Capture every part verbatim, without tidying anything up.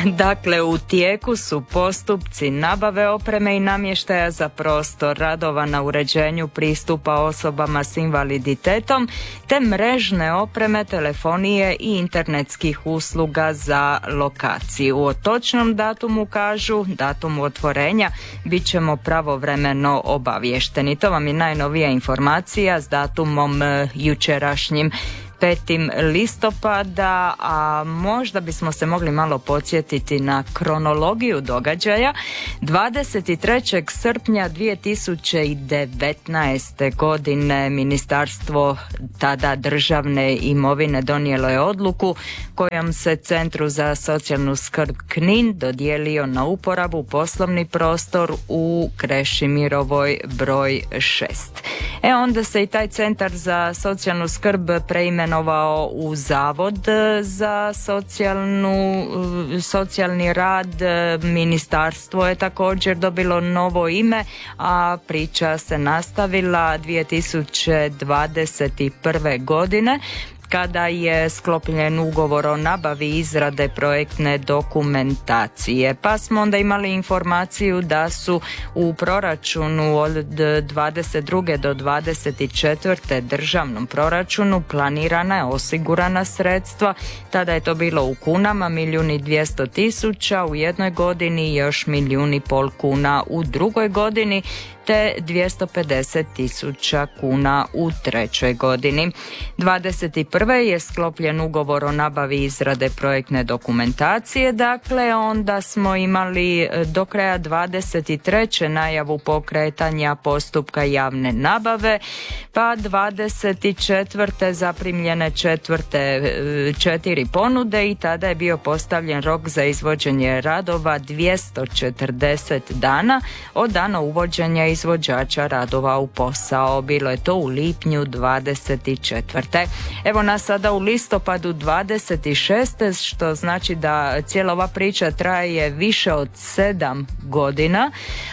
Dakle, u tijeku su postupci nabave opreme i namještaja za prostor, radova na uređenju pristupa osobama s invaliditetom, te mrežne opreme, telefonije i internetskih usluga za lokaciju. O točnom datumu kažu, datumu otvorenja, bit ćemo pravovremeno obavješteni. To vam je najnovija informacija s datumom jučerašnjim petim listopada, a možda bismo se mogli malo podsjetiti na kronologiju događaja. dvadeset trećeg srpnja dvije tisuće devetnaeste. godine Ministarstvo tada državne imovine donijelo je odluku kojom se Centru za socijalnu skrb Knin dodijelio na uporabu poslovni prostor u Krešimirovoj broj šest. E onda se i taj Centar za socijalnu skrb preimenovao u Zavod za socijalnu, socijalni rad. Ministarstvo je također dobilo novo ime, a priča se nastavila dvije tisuće dvadeset prve. godine kada je sklopljen ugovor o nabavi izrade projektne dokumentacije. Pa smo onda imali informaciju da su u proračunu od dvadeset druge do dvadeset četvrte državnom proračunu planirana, osigurana sredstva. Tada je to bilo u kunama, milijun i dvjesto tisuća u jednoj godini i još milijun i pol kuna u drugoj godini, te dvjesto pedeset tisuća kuna u trećoj godini. dvadeset prve. je sklopljen ugovor o nabavi izrade projektne dokumentacije, dakle onda smo imali do kraja dvadeset treće. najavu pokretanja postupka javne nabave, pa dvadeset četvrte. zaprimljene četvrte četiri ponude i tada je bio postavljen rok za izvođenje radova dvjesto četrdeset dana od dana uvođenja izvođača radova u posao. Bilo je to u lipnju dvadeset četvrte. Evo nas sada u listopadu dvadeset šeste. što znači da cijela ova priča traje više od sedam godina,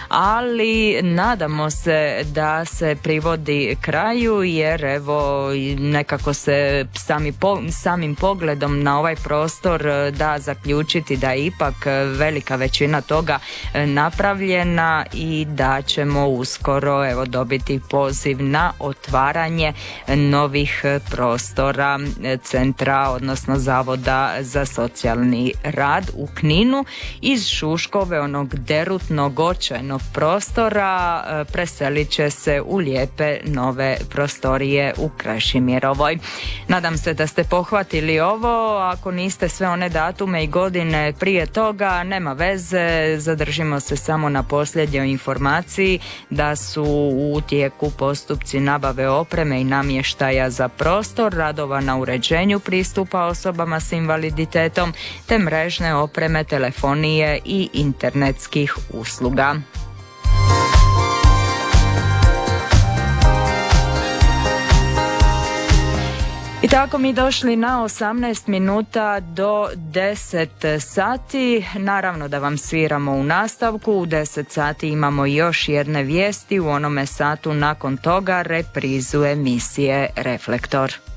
ali nadamo se da se privodi kraju, jer evo nekako se sami po, samim pogledom na ovaj prostor da zaključiti da je ipak velika većina toga napravljena i da ćemo uskoro evo dobiti poziv na otvaranje novih prostora centra, odnosno Zavoda za socijalni rad u Kninu. Iz Šuškove, onog derutnog očajnog prostora, preselit će se u lijepe nove prostorije u Krešimirovoj. Nadam se da ste pohvatili ovo. Ako niste sve one datume i godine prije toga, nema veze, zadržimo se samo na posljednjoj informaciji da su u tijeku postupci nabave opreme i namještaja za prostor, radova na uređenju pristupa osobama s invaliditetom, te mrežne opreme, telefonije i internetskih usluga. I tako mi došli na osamnaest minuta do deset sati. Naravno da vam sviramo u nastavku. U deset sati imamo još jedne vijesti. U onome satu nakon toga reprizu emisije Reflektor.